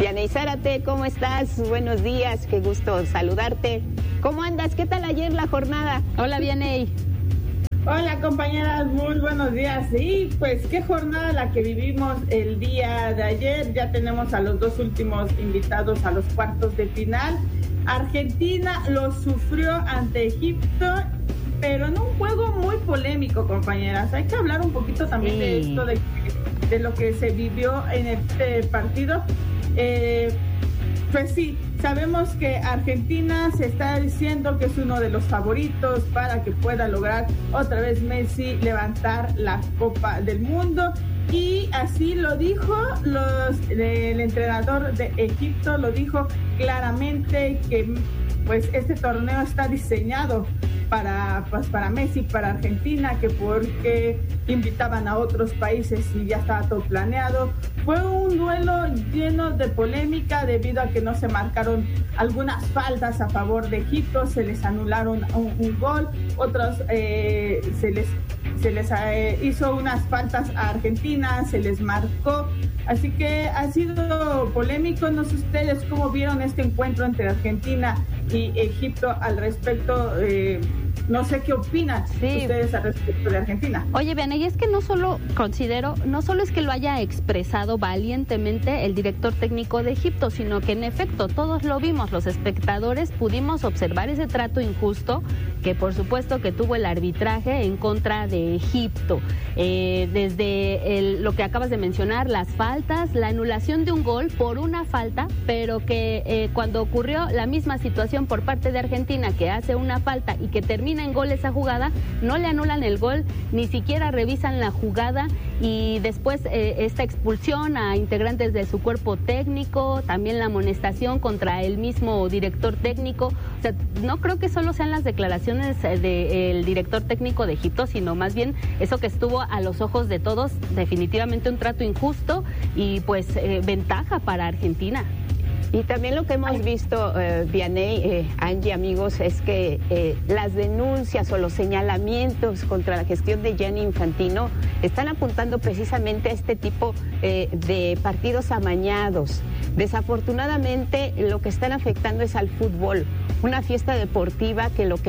Vianey Zárate, ¿cómo estás? Buenos días, qué gusto saludarte. ¿Cómo andas? ¿Qué tal ayer la jornada? Hola, Vianey. Hola, compañeras, muy buenos días. Sí, pues qué jornada la que vivimos el día de ayer. Ya tenemos a los dos últimos invitados a los cuartos de final. Argentina lo sufrió ante Egipto, pero en un juego muy polémico, compañeras. Hay que hablar un poquito también de esto, de lo que se vivió en este partido. Pues sí, sabemos que Argentina se está diciendo que es uno de los favoritos para que pueda lograr otra vez Messi levantar la Copa del Mundo. Y así lo dijo el entrenador de Egipto, lo dijo claramente que pues este torneo está diseñado para Messi, para Argentina, que porque invitaban a otros países y ya estaba todo planeado. Fue un duelo lleno de polémica debido a que no se marcaron algunas faltas a favor de Egipto, se les anularon un gol, otros se les hizo unas faltas a Argentina, se les marcó. Así que ha sido polémico. No sé ustedes cómo vieron este encuentro entre Argentina y Egipto al respecto. No sé qué opinan ustedes al respecto de Argentina. Oye, Vianey, es que no solo es que lo haya expresado valientemente el director técnico de Egipto, sino que en efecto todos lo vimos, los espectadores pudimos observar ese trato injusto que por supuesto que tuvo el arbitraje en contra de Egipto. Desde lo que acabas de mencionar, las faltas, la anulación de un gol por una falta, pero que cuando ocurrió la misma situación por parte de Argentina, que hace una falta y que termina en gol esa jugada, no le anulan el gol, ni siquiera revisan la jugada, y después esta expulsión a integrantes de su cuerpo técnico, también la amonestación contra el mismo director técnico. O sea, no creo que solo sean las declaraciones del director técnico de Egipto, sino más bien eso que estuvo a los ojos de todos, definitivamente un trato injusto y pues ventaja para Argentina. Y también lo que hemos visto, Vianey, Angie, amigos, es que las denuncias o los señalamientos contra la gestión de Gianni Infantino están apuntando precisamente a este tipo de partidos amañados. Desafortunadamente, lo que están afectando es al fútbol, una fiesta deportiva que lo que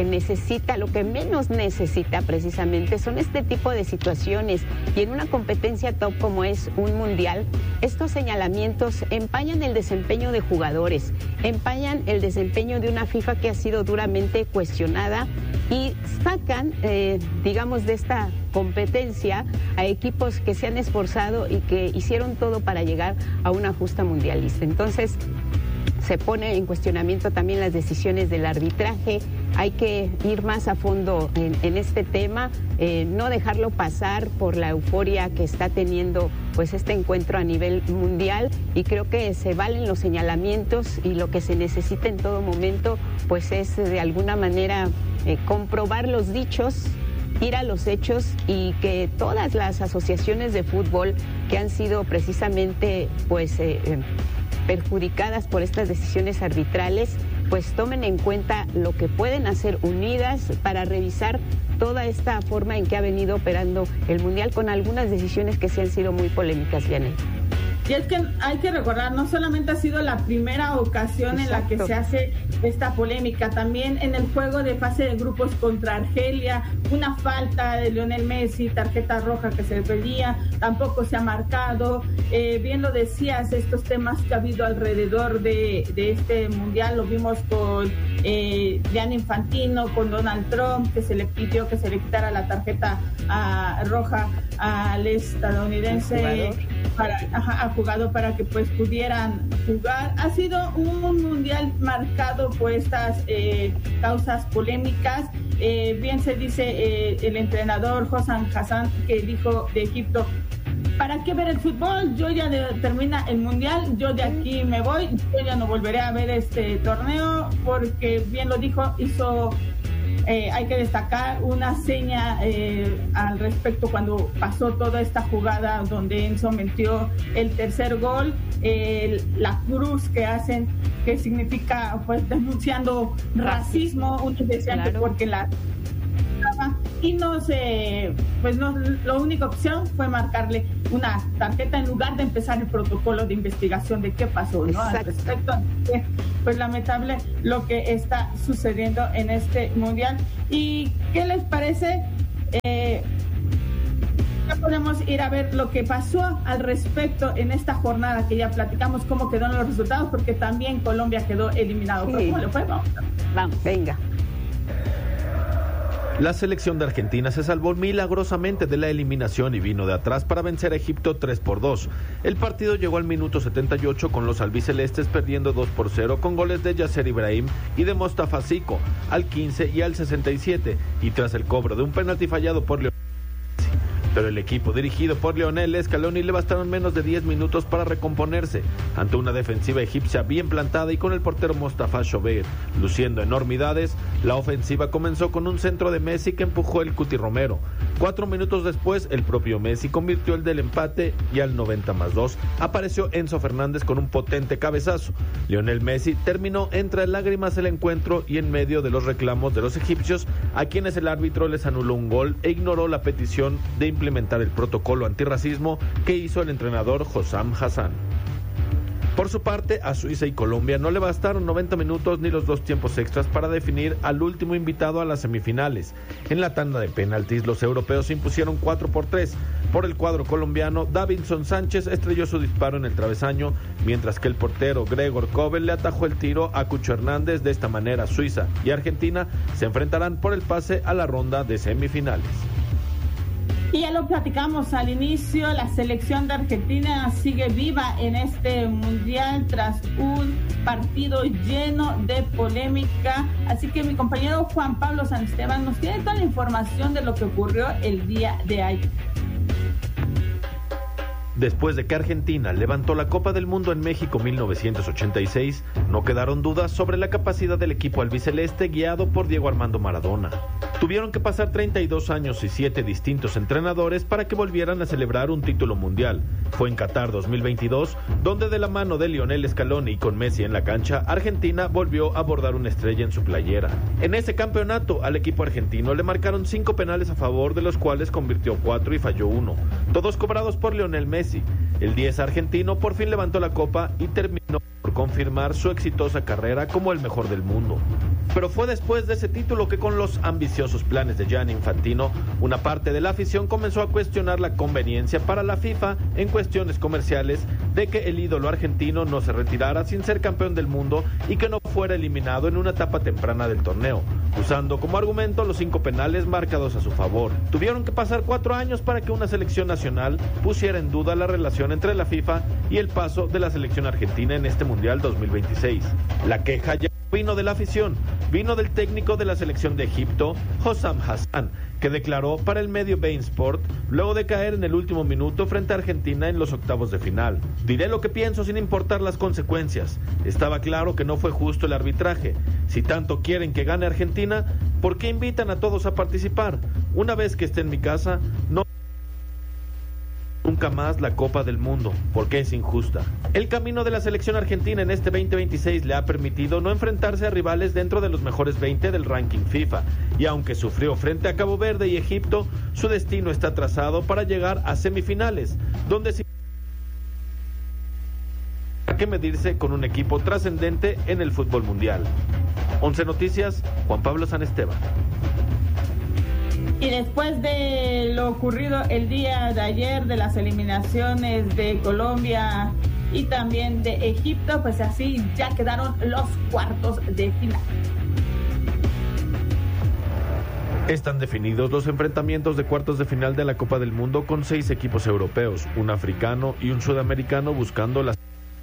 menos necesita precisamente son este tipo de situaciones. Y en una competencia top como es un mundial, estos señalamientos empañan el desempeño de jugadores, empañan el desempeño de una FIFA que ha sido duramente cuestionada y sacan, digamos, de esta competencia a equipos que se han esforzado y que hicieron todo para llegar a una justa mundialista. Entonces, se pone en cuestionamiento también las decisiones del arbitraje. Hay que ir más a fondo en este tema, no dejarlo pasar por la euforia que está teniendo pues este encuentro a nivel mundial, y creo que se valen los señalamientos, y lo que se necesita en todo momento pues es de alguna manera comprobar los dichos, ir a los hechos, y que todas las asociaciones de fútbol que han sido precisamente pues perjudicadas por estas decisiones arbitrales, pues tomen en cuenta lo que pueden hacer unidas para revisar toda esta forma en que ha venido operando el Mundial, con algunas decisiones que sí han sido muy polémicas, Vianey. Y es que hay que recordar, no solamente ha sido la primera ocasión en la que se hace esta polémica, también en el juego de fase de grupos contra Argelia, una falta de Lionel Messi, tarjeta roja que se pedía, tampoco se ha marcado. Bien lo decías, estos temas que ha habido alrededor de este mundial, lo vimos con Gianni Infantino, con Donald Trump, que se le pidió que se le quitara la tarjeta roja al estadounidense jugado para que pues pudieran jugar. Ha sido un mundial marcado por estas causas polémicas. Bien se dice el entrenador Hossam Hassan, que dijo de Egipto: ¿para qué ver el fútbol? Yo ya termina el mundial, yo de aquí me voy, yo ya no volveré a ver este torneo, porque bien lo dijo, hay que destacar una seña al respecto cuando pasó toda esta jugada donde Enzo metió el tercer gol, la cruz que hacen, que significa pues denunciando racismo, unos decían que porque la y no, la única opción fue marcarle una tarjeta en lugar de empezar el protocolo de investigación de qué pasó, ¿no? Al respecto, pues lamentable lo que está sucediendo en este mundial. ¿Y qué les parece? Ya podemos ir a ver lo que pasó al respecto en esta jornada que ya platicamos, cómo quedaron los resultados, porque también Colombia quedó eliminado. Sí. ¿Cómo le fue? Vamos, venga. La selección de Argentina se salvó milagrosamente de la eliminación y vino de atrás para vencer a Egipto 3-2. El partido llegó al minuto 78 con los albicelestes perdiendo 2-0 con goles de Yasser Ibrahim y de Mostafa Zico al 15 y al 67 y tras el cobro de un penalti fallado por Lionel. Pero el equipo dirigido por Lionel Scaloni le bastaron menos de 10 minutos para recomponerse ante una defensiva egipcia bien plantada y con el portero Mostafa Shobeir luciendo enormidades. La ofensiva comenzó con un centro de Messi que empujó el Cuti Romero. 4 minutos después, el propio Messi convirtió el del empate y al 90+2 apareció Enzo Fernández con un potente cabezazo. Lionel Messi terminó entre lágrimas el encuentro y en medio de los reclamos de los egipcios, a quienes el árbitro les anuló un gol e ignoró la petición de implementar el protocolo antirracismo que hizo el entrenador Hossam Hassan. Por su parte, a Suiza y Colombia no le bastaron 90 minutos ni los 2 tiempos extras para definir al último invitado a las semifinales. En la tanda de penaltis, los europeos se impusieron 4-3. Por el cuadro colombiano, Davinson Sánchez estrelló su disparo en el travesaño, mientras que el portero Gregor Kobel le atajó el tiro a Cucho Hernández. De esta manera, Suiza y Argentina se enfrentarán por el pase a la ronda de semifinales. Y ya lo platicamos al inicio, la selección de Argentina sigue viva en este mundial tras un partido lleno de polémica. Así que mi compañero Juan Pablo Sanesteban nos tiene toda la información de lo que ocurrió el día de ayer. Después de que Argentina levantó la Copa del Mundo en México 1986, no quedaron dudas sobre la capacidad del equipo albiceleste guiado por Diego Armando Maradona. Tuvieron que pasar 32 años y 7 distintos entrenadores para que volvieran a celebrar un título mundial. Fue en Qatar 2022, donde de la mano de Lionel Scaloni y con Messi en la cancha, Argentina volvió a bordar una estrella en su playera. En ese campeonato, al equipo argentino le marcaron 5 penales a favor, de los cuales convirtió 4 y falló 1, todos cobrados por Lionel Messi. El 10 argentino por fin levantó la copa y terminó por confirmar su exitosa carrera como el mejor del mundo. Pero fue después de ese título que, con los ambiciosos planes de Gianni Infantino, una parte de la afición comenzó a cuestionar la conveniencia para la FIFA en cuestiones comerciales de que el ídolo argentino no se retirara sin ser campeón del mundo y que no fuera eliminado en una etapa temprana del torneo, usando como argumento los 5 penales marcados a su favor. Tuvieron que pasar 4 años para que una selección nacional pusiera en duda la relación entre la FIFA y el paso de la selección argentina en este Mundial 2026. La queja ya vino de la afición, vino del técnico de la selección de Egipto, Hossam Hassan, que declaró para el medio Bein Sport luego de caer en el último minuto frente a Argentina en los octavos de final. Diré lo que pienso sin importar las consecuencias. Estaba claro que no fue justo el arbitraje. Si tanto quieren que gane Argentina, ¿por qué invitan a todos a participar? Una vez que esté en mi casa, nunca más la Copa del Mundo, porque es injusta. El camino de la selección argentina en este 2026 le ha permitido no enfrentarse a rivales dentro de los mejores 20 del ranking FIFA, y aunque sufrió frente a Cabo Verde y Egipto, su destino está trazado para llegar a semifinales, donde sí hay que medirse con un equipo trascendente en el fútbol mundial. 11 Noticias, Juan Pablo Sanesteban. Y después de lo ocurrido el día de ayer, de las eliminaciones de Colombia y también de Egipto, pues así ya quedaron los cuartos de final. Están definidos los enfrentamientos de cuartos de final de la Copa del Mundo, con 6 equipos europeos, un africano y un sudamericano buscando la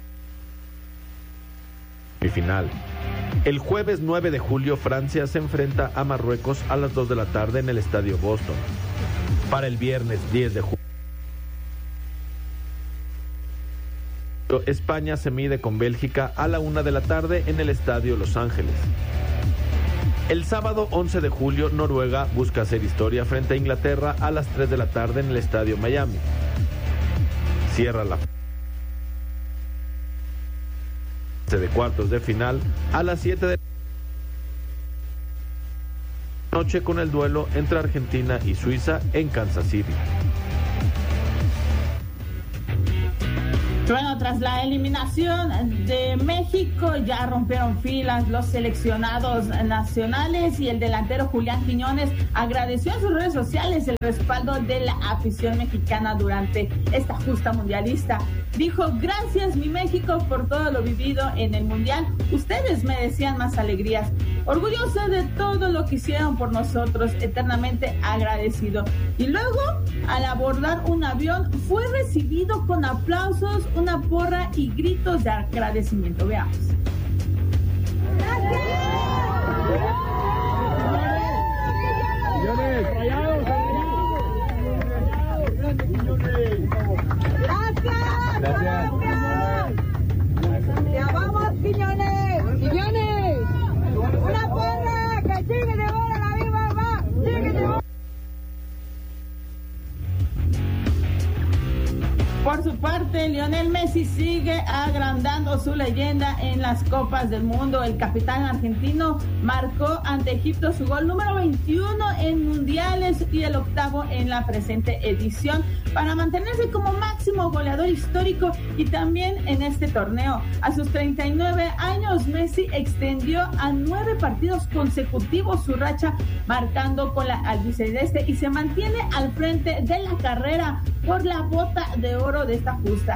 semifinal. El jueves 9 de julio, Francia se enfrenta a Marruecos a las 2 de la tarde en el Estadio Boston. Para el viernes 10 de julio, España se mide con Bélgica a la 1 de la tarde en el Estadio Los Ángeles. El sábado 11 de julio, Noruega busca hacer historia frente a Inglaterra a las 3 de la tarde en el Estadio Miami. Cierra la de cuartos de final a las 7 de noche con el duelo entre Argentina y Suiza en Kansas City. Bueno, tras la eliminación de México, ya rompieron filas los seleccionados nacionales y el delantero Julián Quiñones agradeció en sus redes sociales el respaldo de la afición mexicana durante esta justa mundialista. Dijo: gracias mi México por todo lo vivido en el mundial, ustedes merecían más alegrías, orgulloso de todo lo que hicieron por nosotros, eternamente agradecido. Y luego, al abordar un avión, fue recibido con aplausos, una porra y gritos de agradecimiento. Veamos. Gracias. ¡Te amamos, Quiñones! ¡Quiñones! ¡Una porra! ¡Que sigue de bola la viva, va! ¡Sigue de bola! Por su parte, Lionel Messi sigue agrandando su leyenda en las Copas del Mundo. El capitán argentino marcó ante Egipto su gol número 21 en mundiales y el octavo en la presente edición para mantenerse como máximo goleador histórico y también en este torneo. A sus 39 años, Messi extendió a 9 partidos consecutivos su racha marcando con la albiceleste y se mantiene al frente de la carrera por la bota de oro de esta justa.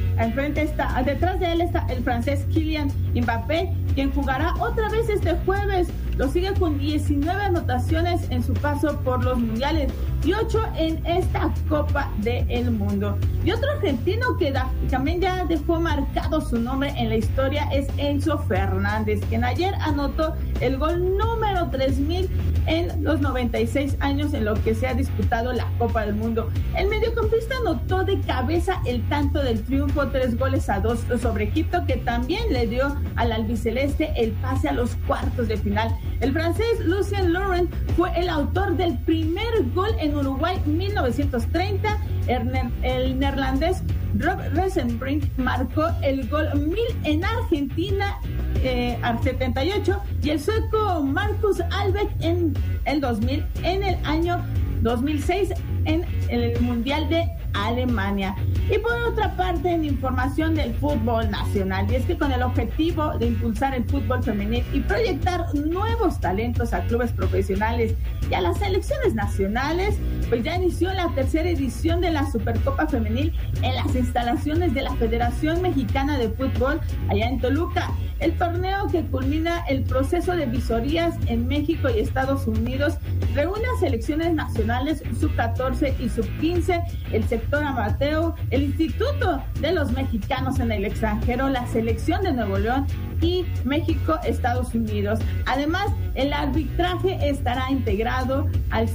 Detrás de él está el francés Kylian Mbappé, quien jugará otra vez este jueves. Lo sigue con 19 anotaciones en su paso por los mundiales y 8 en esta Copa del Mundo. Y otro argentino que también ya dejó marcado su nombre en la historia es Enzo Fernández, quien ayer anotó el gol número 3000 en los 96 años en lo que se ha disputado la Copa del Mundo. El mediocampista anotó de cabeza el tanto del triunfo, 3-2 sobre Egipto, que también le dio al albiceleste el pase a los cuartos de final. El francés Lucien Laurent fue el autor del primer gol en Uruguay 1930. El neerlandés Rob Rosenbrink marcó el gol 1000 en Argentina al 78 y el sueco Marcus Albeck en el 2000, en el año 2006 en el Mundial de Alemania. Y por otra parte, en información del fútbol nacional, y es que con el objetivo de impulsar el fútbol femenil y proyectar nuevos talentos a clubes profesionales y a las selecciones nacionales, pues ya inició la tercera edición de la Supercopa Femenil en las instalaciones de la Federación Mexicana de Fútbol allá en Toluca. El torneo, que culmina el proceso de visorías en México y Estados Unidos, reúne a selecciones nacionales sub-14 y sub-15, el sector amateur, el Instituto de los Mexicanos en el Extranjero, la selección de Nuevo León y México-Estados Unidos. Además, el arbitraje estará integrado al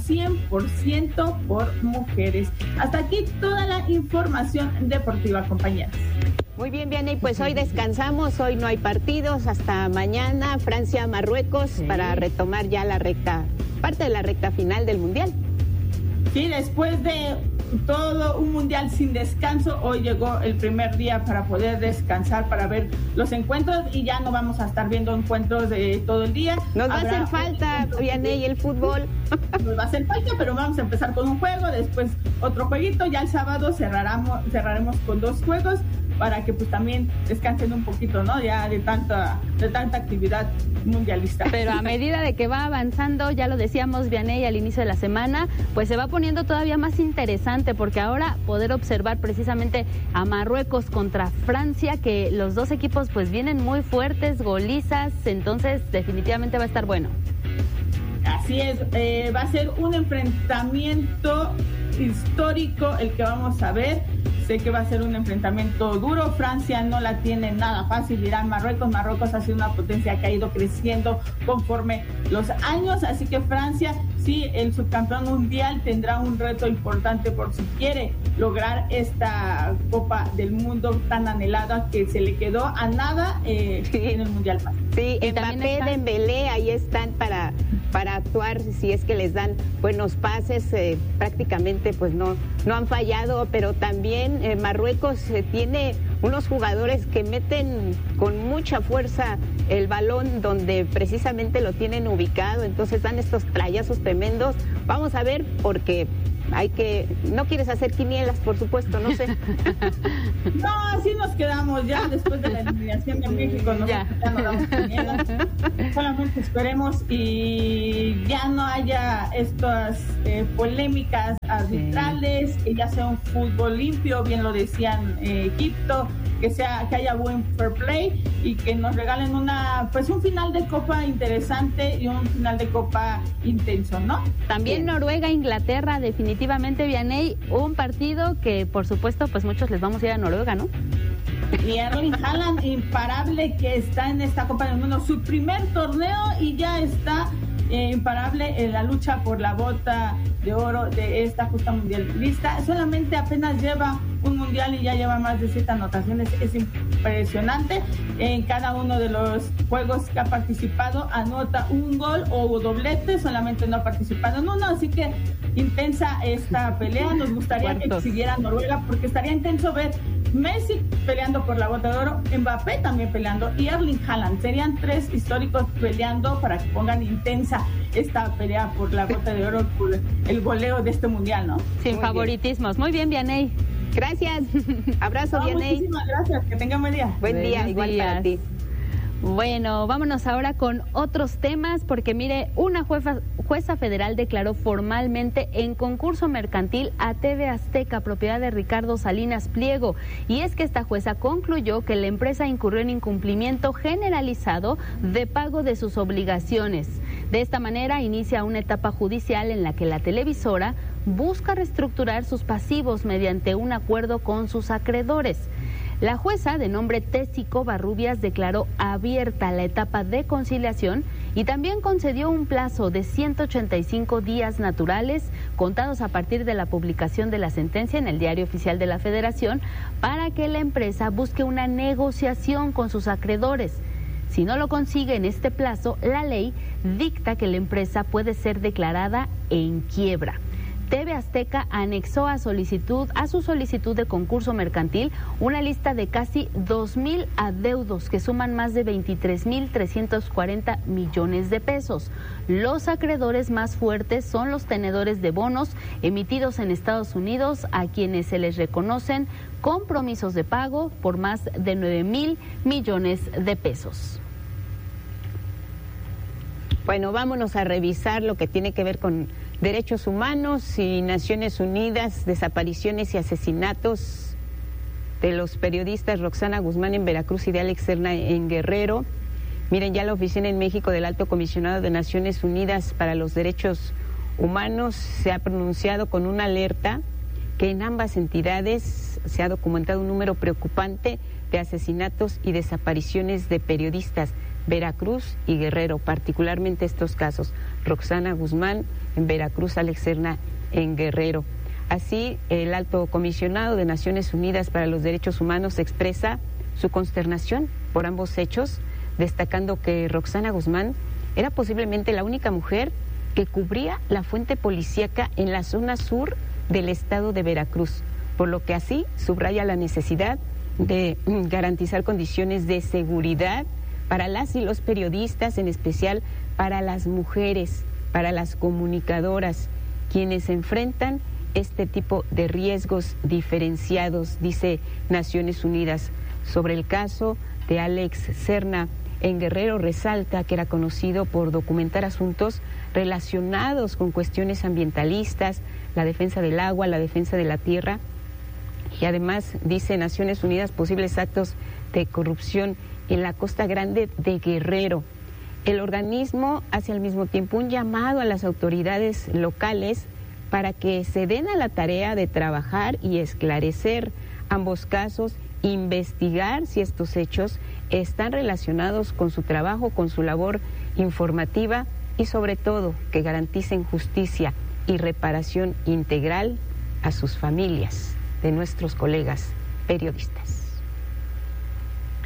100% por mujeres. Hasta aquí toda la información deportiva, compañeras. Muy bien, Vianney, pues hoy descansamos, hoy no hay partidos, hasta mañana Francia-Marruecos para retomar ya parte de la recta final del Mundial. Sí, después de todo un mundial sin descanso, hoy llegó el primer día para poder descansar, para ver los encuentros, y ya no vamos a estar viendo encuentros de todo el día. Nos va a hacer falta, Vianney, el fútbol. Nos va a hacer falta, pero vamos a empezar con un juego, después otro jueguito, ya el sábado cerraremos con 2 juegos para que pues también descansen un poquito, ¿no? Ya de tanta actividad mundialista. Pero a medida de que va avanzando, ya lo decíamos, Vianney, al inicio de la semana, pues se va poniendo todavía más interesante, porque ahora poder observar precisamente a Marruecos contra Francia, que los dos equipos pues vienen muy fuertes, golizas, entonces definitivamente va a estar bueno. Así es, va a ser un enfrentamiento histórico el que vamos a ver. Sé que va a ser un enfrentamiento duro. Francia no la tiene nada fácil. Irán, Marruecos ha sido una potencia que ha ido creciendo conforme los años. Así que Francia, sí, el subcampeón mundial, tendrá un reto importante por si quiere lograr esta Copa del Mundo tan anhelada, que se le quedó a nada en el Mundial. Sí, Mbappé, Dembélé, ahí están para actuar si es que les dan buenos pases. Prácticamente pues no han fallado, pero también Marruecos tiene unos jugadores que meten con mucha fuerza el balón donde precisamente lo tienen ubicado, entonces dan estos trayazos tremendos. Vamos a ver, porque no quieres hacer quinielas, por supuesto, no sé. No, así nos quedamos ya después de la eliminación de México, ya no damos quinielas. Solamente esperemos y ya no haya estas polémicas arbitrales, que ya sea un fútbol limpio, bien lo decían Egipto, que haya buen fair play y que nos regalen un final de Copa interesante y un final de Copa intenso, ¿no? También Noruega, Inglaterra, definitivamente, Vianey, un partido que por supuesto pues muchos les vamos a ir a Noruega, ¿no? Y Erling Haaland, imparable, que está en esta Copa del Mundo, su primer torneo, y ya está imparable en la lucha por la bota de oro de esta justa mundialista. Solamente apenas lleva un mundial y ya lleva más de 7 anotaciones. Es impresionante. En cada uno de los juegos que ha participado anota un gol o doblete, solamente no ha participado en uno, así que intensa esta pelea. Nos gustaría que siguiera Noruega, porque estaría intenso ver Messi peleando por la bota de oro, Mbappé también peleando y Erling Haaland. Serían 3 históricos peleando para que pongan intensa esta pelea por la bota de oro, por el goleo de este mundial, ¿no? Sin favoritismos. Muy bien, Vianey. Gracias. Abrazo, Vianey. Muchísimas gracias. Que tengan buen día. Buen día, igual para ti. Bueno, vámonos ahora con otros temas, porque mire, una jueza federal declaró formalmente en concurso mercantil a TV Azteca, propiedad de Ricardo Salinas Pliego, y es que esta jueza concluyó que la empresa incurrió en incumplimiento generalizado de pago de sus obligaciones. De esta manera inicia una etapa judicial en la que la televisora busca reestructurar sus pasivos mediante un acuerdo con sus acreedores. La jueza, de nombre Tessie Covarrubias, declaró abierta la etapa de conciliación y también concedió un plazo de 185 días naturales, contados a partir de la publicación de la sentencia en el Diario Oficial de la Federación, para que la empresa busque una negociación con sus acreedores. Si no lo consigue en este plazo, la ley dicta que la empresa puede ser declarada en quiebra. TV Azteca anexó a su solicitud de concurso mercantil una lista de casi 2,000 adeudos que suman más de 23,340 millones de pesos. Los acreedores más fuertes son los tenedores de bonos emitidos en Estados Unidos, a quienes se les reconocen compromisos de pago por más de 9,000 millones de pesos. Bueno, vámonos a revisar lo que tiene que ver con derechos humanos y Naciones Unidas, desapariciones y asesinatos de los periodistas Roxana Guzmán en Veracruz y de Alex Serna en Guerrero. Miren, ya la Oficina en México del Alto Comisionado de Naciones Unidas para los Derechos Humanos se ha pronunciado con una alerta que en ambas entidades se ha documentado un número preocupante de asesinatos y desapariciones de periodistas. Veracruz y Guerrero, particularmente estos casos, Roxana Guzmán en Veracruz, Alex Serna en Guerrero. Así, el Alto Comisionado de Naciones Unidas para los Derechos Humanos expresa su consternación por ambos hechos, destacando que Roxana Guzmán era posiblemente la única mujer que cubría la fuente policíaca en la zona sur del estado de Veracruz, por lo que así subraya la necesidad de garantizar condiciones de seguridad para las y los periodistas, en especial para las mujeres, para las comunicadoras, quienes enfrentan este tipo de riesgos diferenciados, dice Naciones Unidas. Sobre el caso de Alex Serna en Guerrero, resalta que era conocido por documentar asuntos relacionados con cuestiones ambientalistas, la defensa del agua, la defensa de la tierra, y además, dice Naciones Unidas, posibles actos de corrupción en la Costa Grande de Guerrero. El organismo hace al mismo tiempo un llamado a las autoridades locales para que se den a la tarea de trabajar y esclarecer ambos casos, investigar si estos hechos están relacionados con su trabajo, con su labor informativa, y sobre todo que garanticen justicia y reparación integral a sus familias de nuestros colegas periodistas.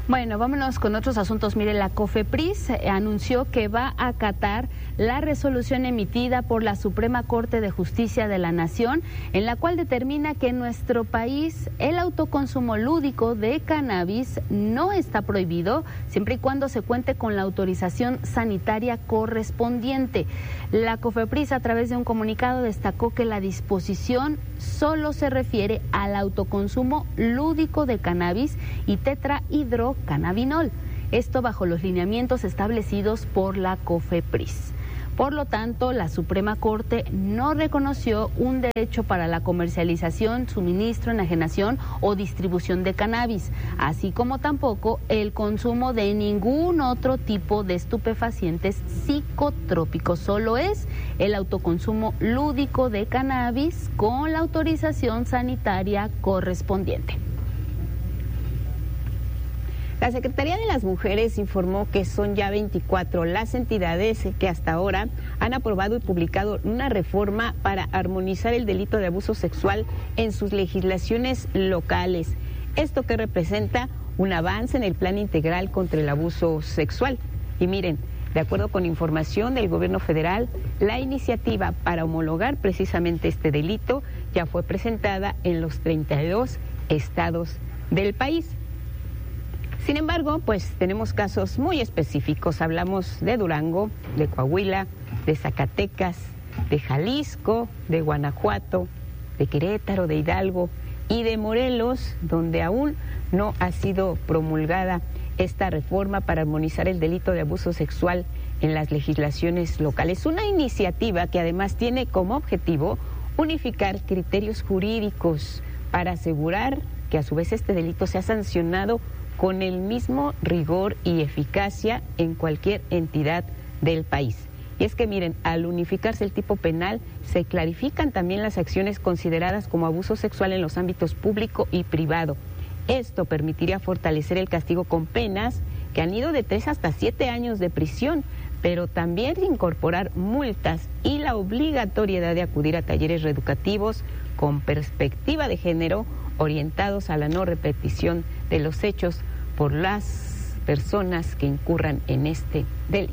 Bueno, vámonos con otros asuntos. Mire, la COFEPRIS anunció que va a acatar la resolución emitida por la Suprema Corte de Justicia de la Nación, en la cual determina que en nuestro país el autoconsumo lúdico de cannabis no está prohibido, siempre y cuando se cuente con la autorización sanitaria correspondiente. La COFEPRIS, a través de un comunicado, destacó que la disposición solo se refiere al autoconsumo lúdico de cannabis y tetrahidrocannabinol, esto bajo los lineamientos establecidos por la COFEPRIS. Por lo tanto, la Suprema Corte no reconoció un derecho para la comercialización, suministro, enajenación o distribución de cannabis, así como tampoco el consumo de ningún otro tipo de estupefacientes psicotrópicos. Solo es el autoconsumo lúdico de cannabis con la autorización sanitaria correspondiente. La Secretaría de las Mujeres informó que son ya 24 las entidades que hasta ahora han aprobado y publicado una reforma para armonizar el delito de abuso sexual en sus legislaciones locales. Esto que representa un avance en el Plan Integral contra el Abuso Sexual. Y miren, de acuerdo con información del Gobierno Federal, la iniciativa para homologar precisamente este delito ya fue presentada en los 32 estados del país. Sin embargo, pues tenemos casos muy específicos. Hablamos de Durango, de Coahuila, de Zacatecas, de Jalisco, de Guanajuato, de Querétaro, de Hidalgo y de Morelos, donde aún no ha sido promulgada esta reforma para armonizar el delito de abuso sexual en las legislaciones locales. Una iniciativa que además tiene como objetivo unificar criterios jurídicos para asegurar que a su vez este delito sea sancionado con el mismo rigor y eficacia en cualquier entidad del país. Y es que miren, al unificarse el tipo penal, se clarifican también las acciones consideradas como abuso sexual en los ámbitos público y privado. Esto permitiría fortalecer el castigo con penas que han ido de 3 hasta 7 años de prisión, pero también incorporar multas y la obligatoriedad de acudir a talleres reeducativos con perspectiva de género orientados a la no repetición de los hechos por las personas que incurran en este delito.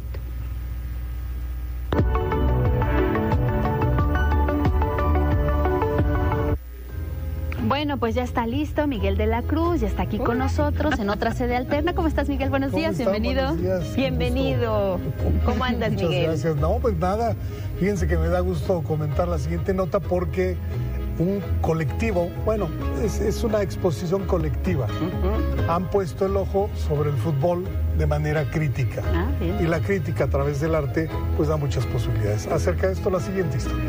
Bueno, pues ya está listo Miguel de la Cruz, ya está aquí con nosotros en otra sede alterna. ¿Cómo estás, Miguel? Buenos días, bienvenido. Buenos días. Bienvenido. ¿Cómo andas, Muchas Miguel? Gracias. No, pues nada, fíjense que me da gusto comentar la siguiente nota porque un colectivo, bueno, es una exposición colectiva. Han puesto el ojo sobre el fútbol de manera crítica. Bien. Y la crítica a través del arte pues da muchas posibilidades. Acerca de esto la siguiente historia.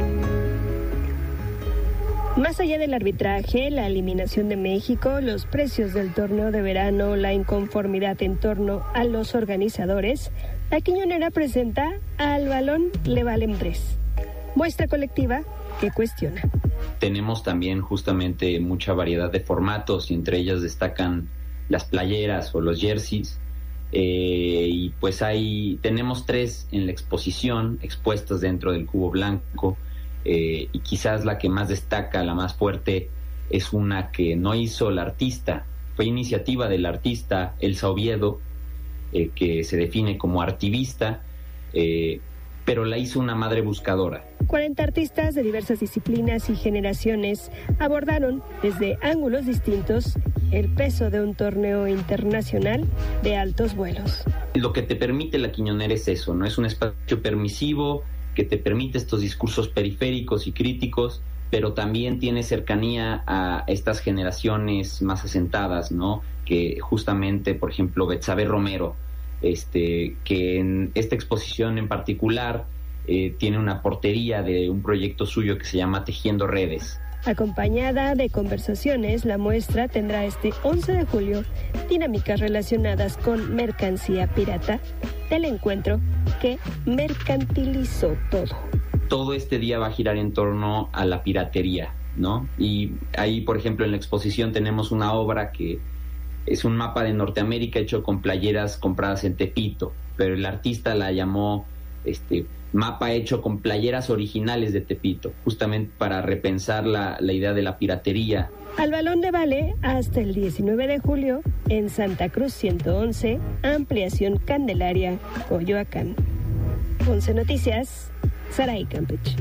Más allá del arbitraje, la eliminación de México, los precios del torneo de verano, la inconformidad en torno a los organizadores, la Quiñonera presenta Al balón le valen 3. Muestra colectiva que cuestiona. Tenemos también justamente mucha variedad de formatos y entre ellas destacan las playeras o los jerseys. Y pues tenemos 3 en la exposición expuestas dentro del cubo blanco. Y quizás la que más destaca, la más fuerte, es una que no hizo la artista, fue iniciativa del artista Elsa Oviedo, que se define como artivista, pero la hizo una madre buscadora. 40 artistas de diversas disciplinas y generaciones abordaron desde ángulos distintos el peso de un torneo internacional de altos vuelos. Lo que te permite la Quiñonera es eso, ¿no? Es un espacio permisivo que te permite estos discursos periféricos y críticos, pero también tiene cercanía a estas generaciones más asentadas, ¿no? Que justamente, por ejemplo, Betsabe Romero, que en esta exposición en particular tiene una portería de un proyecto suyo que se llama Tejiendo Redes. Acompañada de conversaciones, la muestra tendrá este 11 de julio dinámicas relacionadas con mercancía pirata, el encuentro que mercantilizó todo. Todo este día va a girar en torno a la piratería, ¿no? Y ahí, por ejemplo, en la exposición tenemos una obra que es un mapa de Norteamérica hecho con playeras compradas en Tepito, pero el artista la llamó mapa hecho con playeras originales de Tepito, justamente para repensar la idea de la piratería. Al Balón de Vale hasta el 19 de julio en Santa Cruz 111, Ampliación Candelaria, Coyoacán. 11 Noticias, Saray Campech.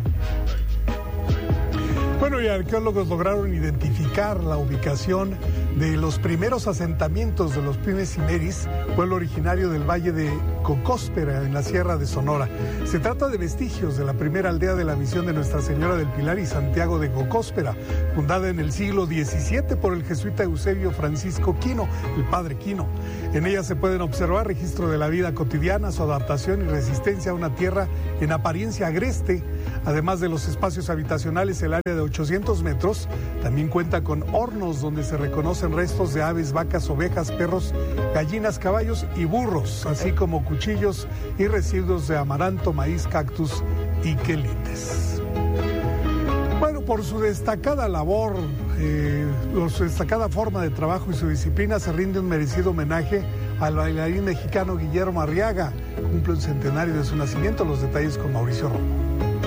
Bueno, y arqueólogos lograron identificar la ubicación de los primeros asentamientos de los Pines Imeris, pueblo originario del Valle de Cocóspera, en la Sierra de Sonora. Se trata de vestigios de la primera aldea de la misión de Nuestra Señora del Pilar y Santiago de Cocóspera, fundada en el siglo XVII por el jesuita Eusebio Francisco Quino, el padre Quino. En ella se pueden observar registro de la vida cotidiana, su adaptación y resistencia a una tierra en apariencia agreste. Además de los espacios habitacionales, el área de 800 metros también cuenta con hornos donde se reconocen restos de aves, vacas, ovejas, perros, gallinas, caballos y burros, así como cuchillos y residuos de amaranto, maíz, cactus y quelites. Bueno, por su destacada labor, su destacada forma de trabajo y su disciplina, se rinde un merecido homenaje al bailarín mexicano Guillermo Arriaga. Cumple un centenario de su nacimiento. Los detalles con Mauricio Romo.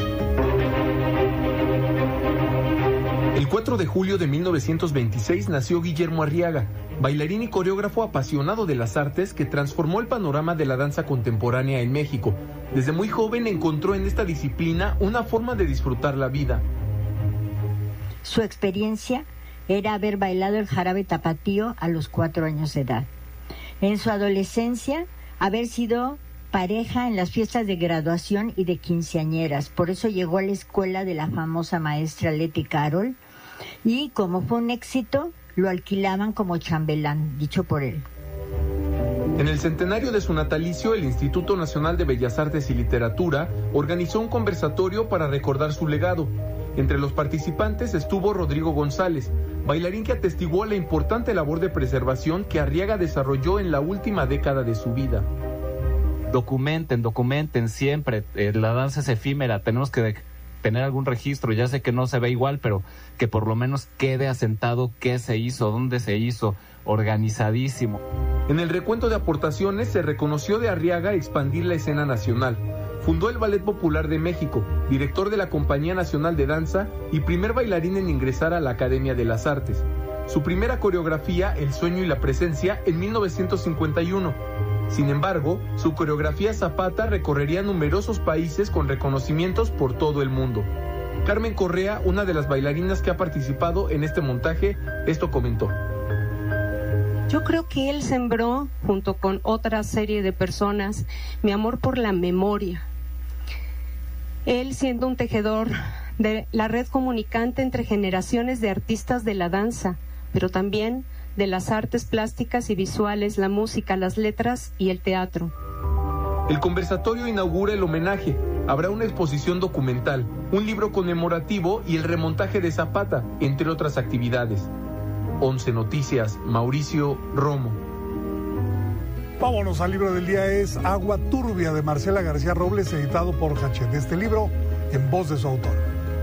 El 4 de julio de 1926 nació Guillermo Arriaga, bailarín y coreógrafo apasionado de las artes que transformó el panorama de la danza contemporánea en México. Desde muy joven encontró en esta disciplina una forma de disfrutar la vida. Su experiencia era haber bailado el jarabe tapatío a los 4 años de edad. En su adolescencia, haber sido pareja en las fiestas de graduación y de quinceañeras. Por eso llegó a la escuela de la famosa maestra Leti Carol, y como fue un éxito, lo alquilaban como chambelán, dicho por él. En el centenario de su natalicio, el Instituto Nacional de Bellas Artes y Literatura organizó un conversatorio para recordar su legado. Entre los participantes estuvo Rodrigo González, bailarín que atestiguó la importante labor de preservación que Arriaga desarrolló en la última década de su vida. Documenten siempre, la danza es efímera, tenemos que tener algún registro, ya sé que no se ve igual, pero que por lo menos quede asentado qué se hizo, dónde se hizo, organizadísimo. En el recuento de aportaciones se reconoció de Arriaga expandir la escena nacional. Fundó el Ballet Popular de México, director de la Compañía Nacional de Danza y primer bailarín en ingresar a la Academia de las Artes. Su primera coreografía, El Sueño y la Presencia, en 1951. Sin embargo, su coreografía Zapata recorrería numerosos países con reconocimientos por todo el mundo. Carmen Correa, una de las bailarinas que ha participado en este montaje, esto comentó. Yo creo que él sembró, junto con otra serie de personas, mi amor por la memoria. Él, siendo un tejedor de la red comunicante entre generaciones de artistas de la danza, pero también de las artes plásticas y visuales, la música, las letras y el teatro. El conversatorio inaugura el homenaje. Habrá una exposición documental, un libro conmemorativo y el remontaje de Zapata, entre otras actividades. 11 Noticias, Mauricio Romo. Vámonos al libro del día, es Agua Turbia, de Marcela García Robles, editado por Hachette. Este libro en voz de su autor.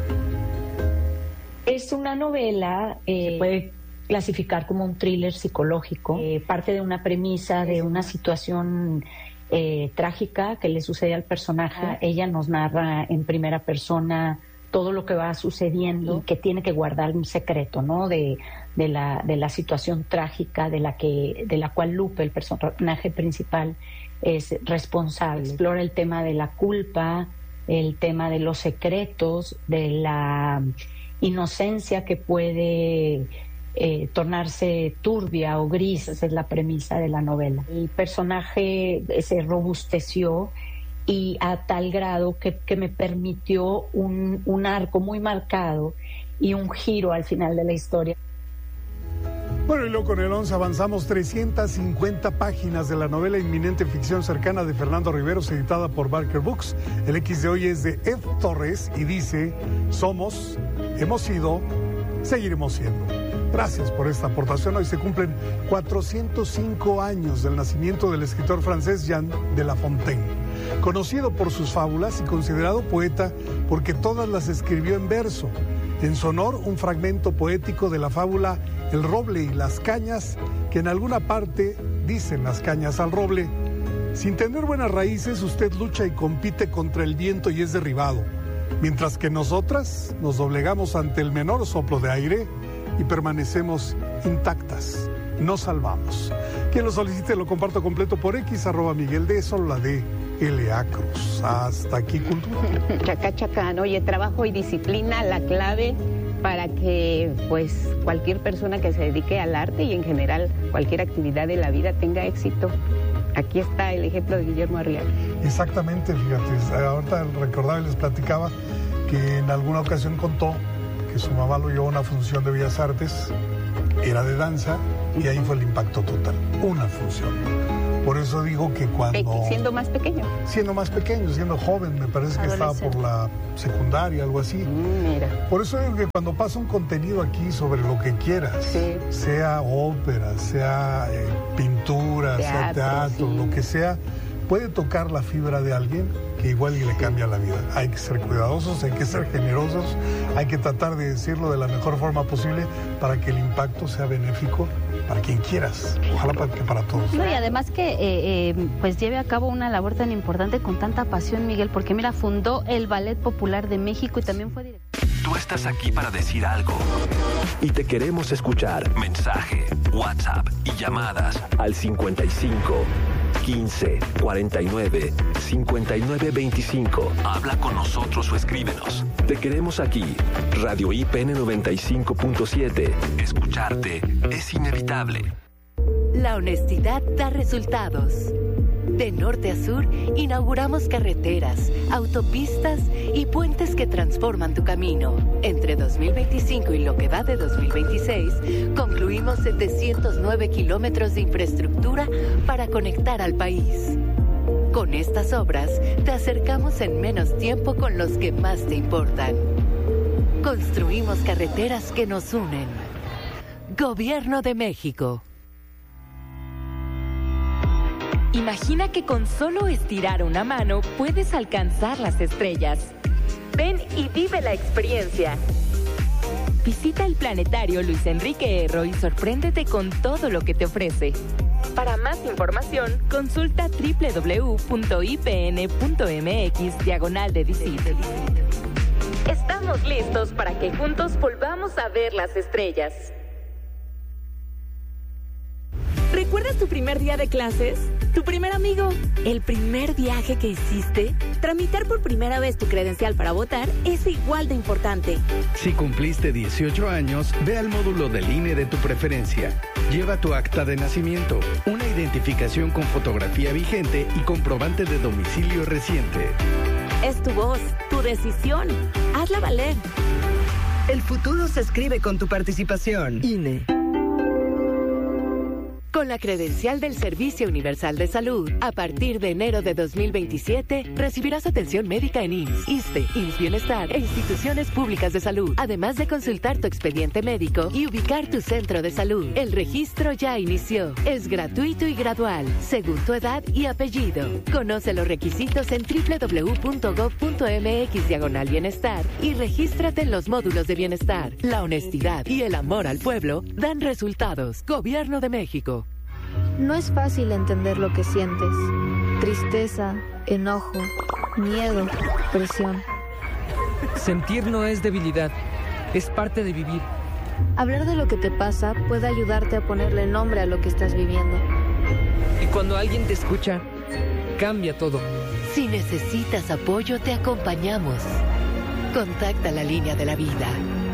Es una novela, se puede clasificar como un thriller psicológico, parte de una premisa de una situación trágica que le sucede al personaje. Ella nos narra en primera persona todo lo que va sucediendo y que tiene que guardar un secreto, ¿no? De la situación trágica de la cual Lupe, el personaje principal, es responsable. Explora el tema de la culpa, el tema de los secretos, de la inocencia que puede tornarse turbia o gris. Esa es la premisa de la novela. El personaje se robusteció y a tal grado que me permitió un arco muy marcado y un giro al final de la historia. Bueno, y luego con el 11 avanzamos 350 páginas de la novela Inminente Ficción Cercana de Fernando Riveros, editada por Barker Books. El X de hoy es de Ed Torres y dice: somos, hemos sido, seguiremos siendo. Gracias por esta aportación. Hoy se cumplen 405 años del nacimiento del escritor francés Jean de La Fontaine, conocido por sus fábulas y considerado poeta porque todas las escribió en verso. En su honor, un fragmento poético de la fábula El roble y las cañas, que en alguna parte dicen las cañas al roble: Sin tener buenas raíces, usted lucha y compite contra el viento y es derribado, mientras que nosotras nos doblegamos ante el menor soplo de aire y permanecemos intactas. Nos salvamos. Quien lo solicite lo comparto completo por X, @Miguel D, solo la D, L.A. Cruz. Hasta aquí, Cultura. Chacán. Oye, trabajo y disciplina, la clave para que pues cualquier persona que se dedique al arte y en general cualquier actividad de la vida tenga éxito. Aquí está el ejemplo de Guillermo Arriaga. Exactamente, fíjate, ahorita recordaba y les platicaba que en alguna ocasión contó que su mamá lo llevó a una función de Bellas Artes, era de danza, y ahí fue el impacto total, una función. Por eso digo que cuando... Siendo más pequeño, siendo joven, me parece que estaba por la secundaria, algo así. Mira. Por eso digo que cuando pasa un contenido aquí sobre lo que quieras, sea ópera, sea pintura, sea teatro, lo que sea, puede tocar la fibra de alguien que igual y le cambia la vida. Hay que ser cuidadosos, hay que ser generosos, hay que tratar de decirlo de la mejor forma posible para que el impacto sea benéfico para quien quieras, ojalá que para todos. No, y además que pues lleve a cabo una labor tan importante con tanta pasión, Miguel, porque mira, fundó el Ballet Popular de México y también fue director. Tú estás aquí para decir algo y te queremos escuchar. Mensaje, WhatsApp y llamadas al 55 15 49 59 25. Habla con nosotros o escríbenos. Te queremos aquí. Radio IPN 95.7. Escucharte es inevitable. La honestidad da resultados. De norte a sur, inauguramos carreteras, autopistas y puentes que transforman tu camino. Entre 2025 y lo que va de 2026, concluimos 709 kilómetros de infraestructura para conectar al país. Con estas obras, te acercamos en menos tiempo con los que más te importan. Construimos carreteras que nos unen. Gobierno de México. Imagina que con solo estirar una mano puedes alcanzar las estrellas. Ven y vive la experiencia. Visita el planetario Luis Enrique Erro y sorpréndete con todo lo que te ofrece. Para más información, consulta www.ipn.mx/de-visit. Estamos listos para que juntos volvamos a ver las estrellas. ¿Recuerdas tu primer día de clases? ¿Tu primer amigo? ¿El primer viaje que hiciste? Tramitar por primera vez tu credencial para votar es igual de importante. Si cumpliste 18 años, ve al módulo del INE de tu preferencia. Lleva tu acta de nacimiento, una identificación con fotografía vigente y comprobante de domicilio reciente. Es tu voz, tu decisión. Hazla valer. El futuro se escribe con tu participación. INE. Con la credencial del Servicio Universal de Salud, a partir de enero de 2027, recibirás atención médica en IMSS, ISSSTE, IMSS Bienestar e instituciones públicas de salud, además de consultar tu expediente médico y ubicar tu centro de salud. El registro ya inició. Es gratuito y gradual, según tu edad y apellido. Conoce los requisitos en www.gov.mx/bienestar y regístrate en los módulos de bienestar. La honestidad y el amor al pueblo dan resultados. Gobierno de México. No es fácil entender lo que sientes. Tristeza, enojo, miedo, presión. Sentir no es debilidad, es parte de vivir. Hablar de lo que te pasa puede ayudarte a ponerle nombre a lo que estás viviendo. Y cuando alguien te escucha, cambia todo. Si necesitas apoyo, te acompañamos. Contacta la línea de la vida.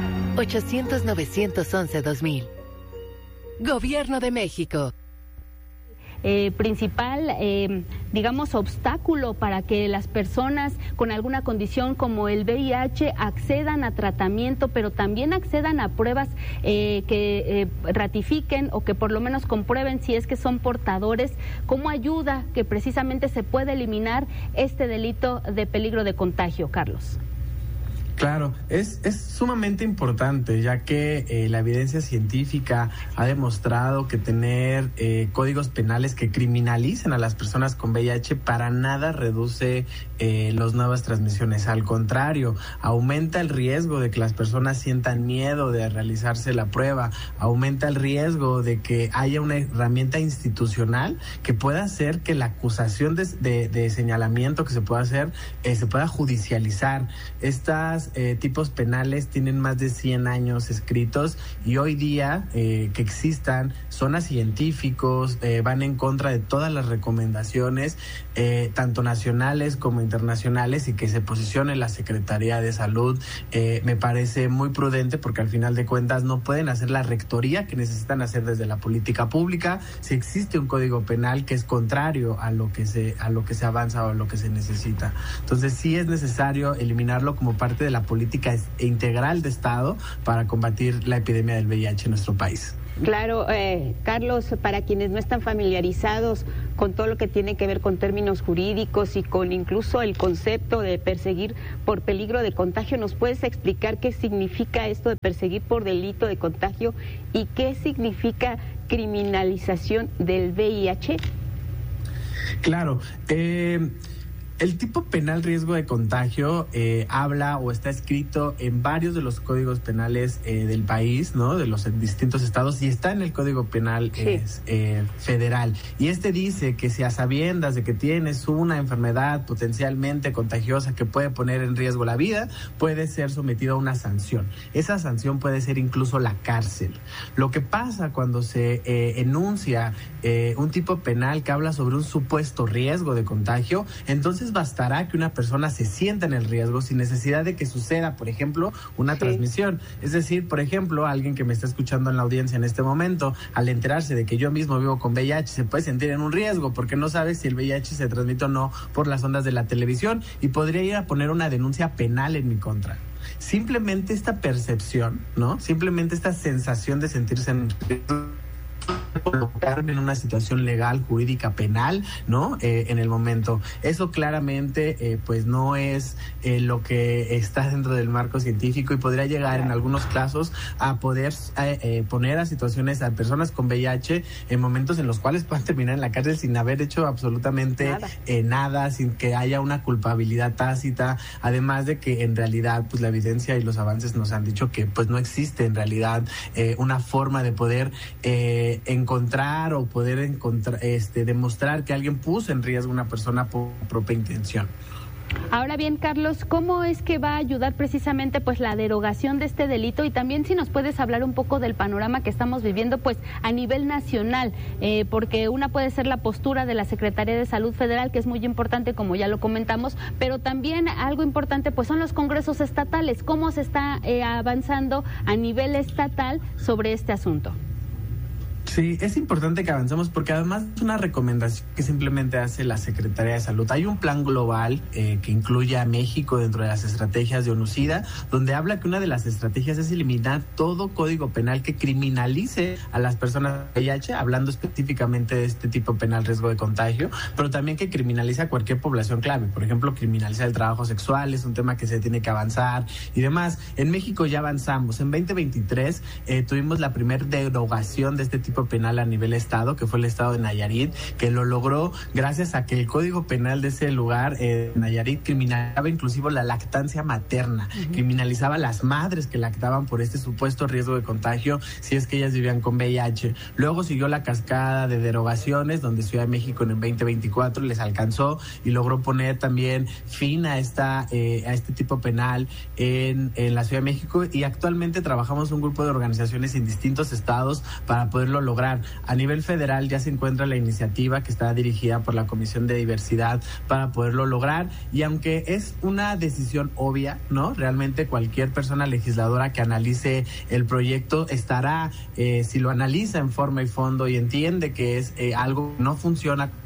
800-911-2000. Gobierno de México. Principal, digamos, obstáculo para que las personas con alguna condición como el VIH accedan a tratamiento, pero también accedan a pruebas que ratifiquen o que por lo menos comprueben si es que son portadores. ¿Cómo ayuda que precisamente se pueda eliminar este delito de peligro de contagio, Carlos? Claro, es sumamente importante, ya que la evidencia científica ha demostrado que tener códigos penales que criminalicen a las personas con VIH para nada reduce las nuevas transmisiones. Al contrario, aumenta el riesgo de que las personas sientan miedo de realizarse la prueba, aumenta el riesgo de que haya una herramienta institucional que pueda hacer que la acusación de señalamiento que se pueda hacer se pueda judicializar. Estas tipos penales tienen más de 100 años escritos y hoy día que existan zonas científicos van en contra de todas las recomendaciones tanto nacionales como internacionales, y que se posicione la Secretaría de Salud me parece muy prudente, porque al final de cuentas no pueden hacer la rectoría que necesitan hacer desde la política pública si existe un código penal que es contrario a lo que se avanza o a lo que se necesita. Entonces sí es necesario eliminarlo como parte de la política integral de Estado para combatir la epidemia del VIH en nuestro país. Claro, Carlos, para quienes no están familiarizados con todo lo que tiene que ver con términos jurídicos y con incluso el concepto de perseguir por peligro de contagio, ¿nos puedes explicar qué significa esto de perseguir por delito de contagio y qué significa criminalización del VIH? Claro, el tipo penal riesgo de contagio habla o está escrito en varios de los códigos penales del país, ¿no? De los distintos estados, y está en el Código Penal federal. Y dice que si a sabiendas de que tienes una enfermedad potencialmente contagiosa que puede poner en riesgo la vida, puede ser sometido a una sanción. Esa sanción puede ser incluso la cárcel. Lo que pasa cuando se enuncia un tipo penal que habla sobre un supuesto riesgo de contagio, entonces bastará que una persona se sienta en el riesgo sin necesidad de que suceda, por ejemplo, una transmisión. Es decir, por ejemplo, alguien que me está escuchando en la audiencia en este momento, al enterarse de que yo mismo vivo con VIH, se puede sentir en un riesgo porque no sabe si el VIH se transmite o no por las ondas de la televisión, y podría ir a poner una denuncia penal en mi contra. Simplemente esta percepción, ¿no? Simplemente esta sensación de sentirse en riesgo, colocarme en una situación legal, jurídica, penal, ¿no? En el momento. Eso claramente pues no es lo que está dentro del marco científico, y podría llegar en algunos casos a poder poner a situaciones a personas con VIH en momentos en los cuales puedan terminar en la cárcel sin haber hecho absolutamente nada, sin que haya una culpabilidad tácita, además de que en realidad pues la evidencia y los avances nos han dicho que pues no existe en realidad una forma de poder encontrar o poder demostrar que alguien puso en riesgo a una persona por propia intención. Ahora bien, Carlos, ¿cómo es que va a ayudar precisamente pues la derogación de este delito? Y también si nos puedes hablar un poco del panorama que estamos viviendo pues a nivel nacional, porque una puede ser la postura de la Secretaría de Salud Federal, que es muy importante, como ya lo comentamos, pero también algo importante pues son los congresos estatales. ¿Cómo se está avanzando a nivel estatal sobre este asunto? Sí, es importante que avancemos, porque además es una recomendación que simplemente hace la Secretaría de Salud. Hay un plan global que incluye a México dentro de las estrategias de ONU-SIDA, donde habla que una de las estrategias es eliminar todo código penal que criminalice a las personas con VIH, hablando específicamente de este tipo penal riesgo de contagio, pero también que criminalice a cualquier población clave. Por ejemplo, criminalizar el trabajo sexual es un tema que se tiene que avanzar y demás. En México ya avanzamos. En 2023 tuvimos la primera derogación de este tipo penal a nivel estado, que fue el estado de Nayarit, que lo logró gracias a que el código penal de ese lugar, Nayarit, criminalizaba inclusive la lactancia materna, criminalizaba a las madres que lactaban por este supuesto riesgo de contagio si es que ellas vivían con VIH. Luego siguió la cascada de derogaciones, donde Ciudad de México en el 2024 les alcanzó y logró poner también fin a este tipo penal en la Ciudad de México, y actualmente trabajamos un grupo de organizaciones en distintos estados para poderlo lograr. A nivel federal ya se encuentra la iniciativa que está dirigida por la Comisión de Diversidad para poderlo lograr, y aunque es una decisión obvia, ¿no? Realmente cualquier persona legisladora que analice el proyecto estará, si lo analiza en forma y fondo y entiende que es algo que no funciona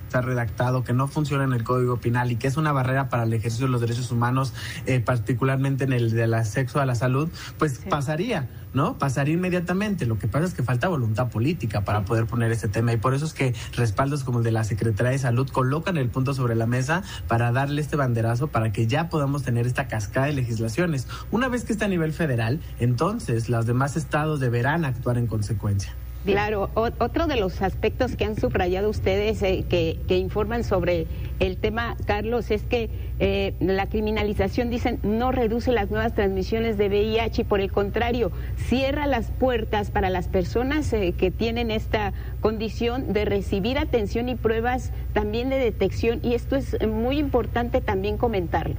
está redactado, que no funciona en el Código Penal y que es una barrera para el ejercicio de los derechos humanos, particularmente en el del acceso a la salud, pues pasaría, ¿no? Pasaría inmediatamente. Lo que pasa es que falta voluntad política para poder poner este tema, y por eso es que respaldos como el de la Secretaría de Salud colocan el punto sobre la mesa para darle este banderazo para que ya podamos tener esta cascada de legislaciones. Una vez que está a nivel federal, entonces los demás estados deberán actuar en consecuencia. Claro, otro de los aspectos que han subrayado ustedes que informan sobre el tema, Carlos, es que la criminalización, dicen, no reduce las nuevas transmisiones de VIH y por el contrario, cierra las puertas para las personas que tienen esta condición de recibir atención y pruebas también de detección, y esto es muy importante también comentarlo.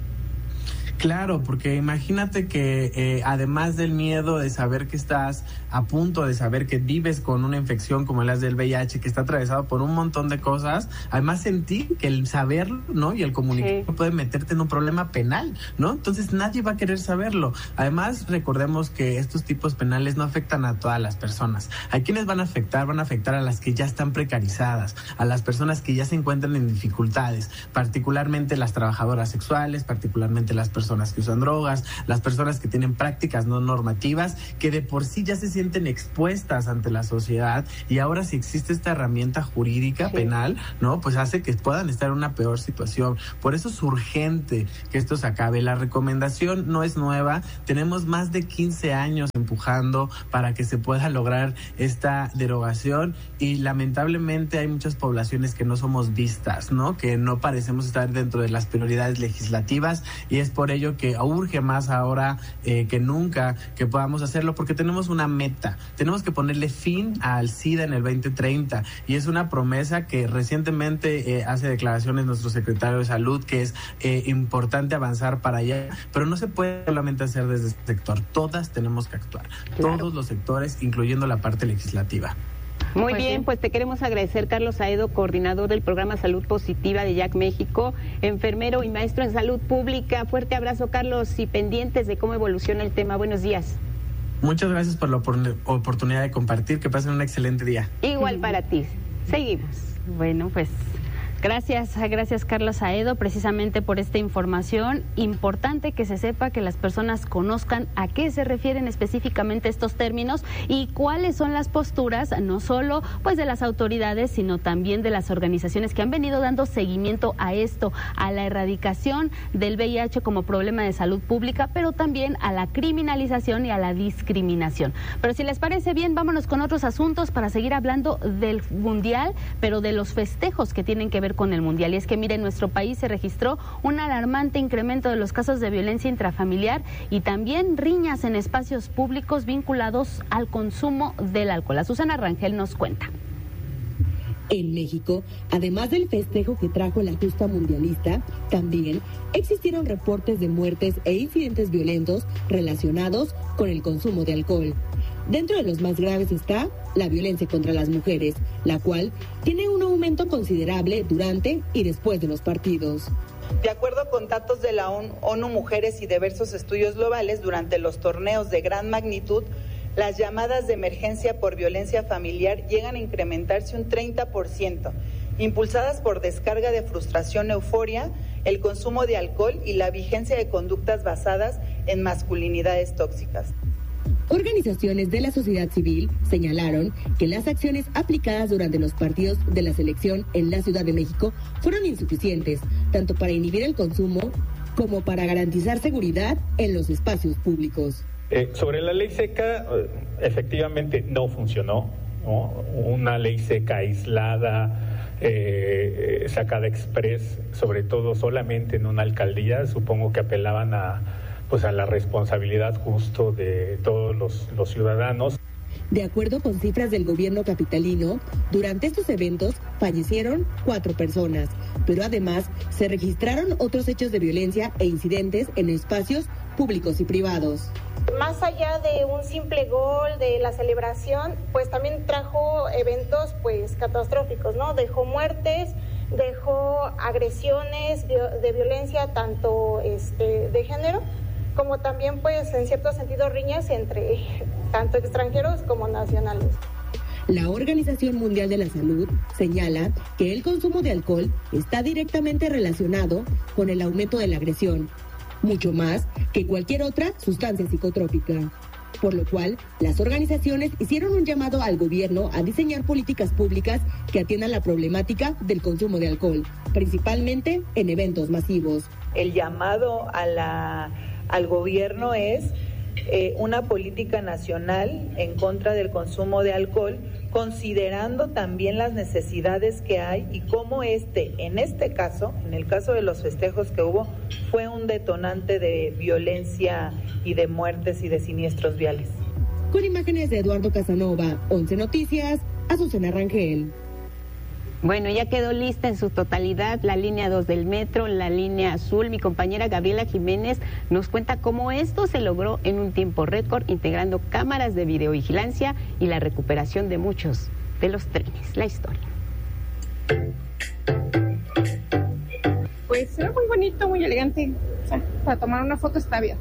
Claro, porque imagínate que además del miedo de saber que estás a punto, de saber que vives con una infección como la del VIH, que está atravesado por un montón de cosas, además sentí que el saberlo, ¿no? Y el comunicar puede meterte en un problema penal, ¿no? Entonces nadie va a querer saberlo. Además, recordemos que estos tipos penales no afectan a todas las personas. ¿A quiénes van a afectar? Van a afectar a las que ya están precarizadas, a las personas que ya se encuentran en dificultades, particularmente las trabajadoras sexuales, particularmente las personas que usan drogas, las personas que tienen prácticas no normativas, que de por sí ya se sienten expuestas ante la sociedad, y ahora si existe esta herramienta jurídica penal, ¿no? Pues hace que puedan estar en una peor situación. Por eso es urgente que esto se acabe. La recomendación no es nueva, tenemos más de 15 años empujando para que se pueda lograr esta derogación, y lamentablemente hay muchas poblaciones que no somos vistas, ¿no? Que no parecemos estar dentro de las prioridades legislativas, y es por ello que urge más ahora que nunca que podamos hacerlo, porque tenemos una meta, tenemos que ponerle fin al SIDA en el 2030, y es una promesa que recientemente hace declaraciones nuestro secretario de Salud, que es importante avanzar para allá, pero no se puede solamente hacer desde este sector, todas tenemos que actuar, todos los sectores, incluyendo la parte legislativa. Muy bien, pues te queremos agradecer, Carlos Aedo, coordinador del programa Salud Positiva de Jack México, enfermero y maestro en salud pública. Fuerte abrazo, Carlos, y pendientes de cómo evoluciona el tema. Buenos días. Muchas gracias por la oportunidad de compartir. Que pasen un excelente día. Igual para ti. Seguimos. Bueno, pues gracias Carlos Aedo, precisamente por esta información. Importante que se sepa, que las personas conozcan a qué se refieren específicamente estos términos y cuáles son las posturas, no solo pues de las autoridades, sino también de las organizaciones que han venido dando seguimiento a esto, a la erradicación del VIH como problema de salud pública, pero también a la criminalización y a la discriminación. Pero si les parece bien, vámonos con otros asuntos para seguir hablando del Mundial, pero de los festejos que tienen que ver con el Mundial. Y es que, mire, en nuestro país se registró un alarmante incremento de los casos de violencia intrafamiliar y también riñas en espacios públicos vinculados al consumo del alcohol. Susana Rangel nos cuenta. En México, además del festejo que trajo la justa mundialista, también existieron reportes de muertes e incidentes violentos relacionados con el consumo de alcohol. Dentro de los más graves está la violencia contra las mujeres, la cual tiene un aumento considerable durante y después de los partidos. De acuerdo con datos de la ONU Mujeres y diversos estudios globales, durante los torneos de gran magnitud, las llamadas de emergencia por violencia familiar llegan a incrementarse un 30%, impulsadas por descarga de frustración, euforia, el consumo de alcohol y la vigencia de conductas basadas en masculinidades tóxicas. Organizaciones de la sociedad civil señalaron que las acciones aplicadas durante los partidos de la selección en la Ciudad de México fueron insuficientes, tanto para inhibir el consumo como para garantizar seguridad en los espacios públicos. Sobre la ley seca, efectivamente no funcionó, ¿no? Una ley seca aislada, sacada express, sobre todo solamente en una alcaldía, supongo que apelaban a la responsabilidad justo de todos los ciudadanos. De acuerdo con cifras del gobierno capitalino, durante estos eventos fallecieron 4 personas, pero además se registraron otros hechos de violencia e incidentes en espacios públicos y privados. Más allá de un simple gol, de la celebración, pues también trajo eventos catastróficos, ¿no? Dejó muertes, dejó agresiones de violencia tanto de género, como también en cierto sentido riñas entre tanto extranjeros como nacionales. La Organización Mundial de la Salud señala que el consumo de alcohol está directamente relacionado con el aumento de la agresión, mucho más que cualquier otra sustancia psicotrópica. Por lo cual, las organizaciones hicieron un llamado al gobierno a diseñar políticas públicas que atiendan la problemática del consumo de alcohol, principalmente en eventos masivos. El llamado al gobierno es una política nacional en contra del consumo de alcohol, considerando también las necesidades que hay y cómo en este caso, en el caso de los festejos que hubo, fue un detonante de violencia y de muertes y de siniestros viales. Con imágenes de Eduardo Casanova, 11 Noticias, Azucena Rangel. Bueno, ya quedó lista en su totalidad la línea 2 del metro, la línea azul. Mi compañera Gabriela Jiménez nos cuenta cómo esto se logró en un tiempo récord, integrando cámaras de videovigilancia y la recuperación de muchos de los trenes. La historia. Pues era muy bonito, muy elegante. O sea, para tomar una foto está bien.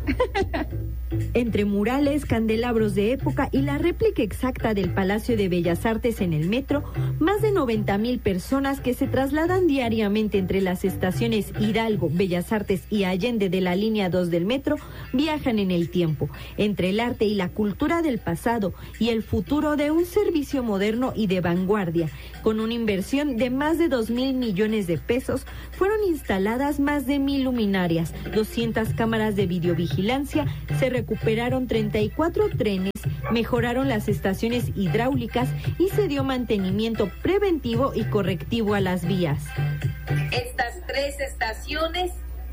Entre murales, candelabros de época y la réplica exacta del Palacio de Bellas Artes en el metro, más de 90,000 personas que se trasladan diariamente entre las estaciones Hidalgo, Bellas Artes y Allende de la línea 2 del metro viajan en el tiempo, entre el arte y la cultura del pasado y el futuro de un servicio moderno y de vanguardia. Con una inversión de más de 2,000 millones de pesos, fueron instaladas más de 1,000 luminarias, 200 cámaras de videovigilancia, se recuperaron 34 trenes, mejoraron las estaciones hidráulicas y se dio mantenimiento preventivo y correctivo a las vías. Estas 3 estaciones,